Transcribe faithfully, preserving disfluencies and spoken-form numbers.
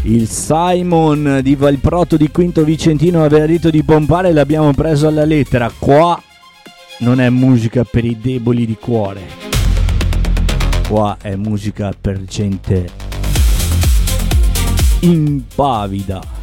Il Simon di Valproto di Quinto Vicentino aveva detto di pompare, l'abbiamo preso alla lettera. Qua non è musica per i deboli di cuore, qua è musica per gente impavida.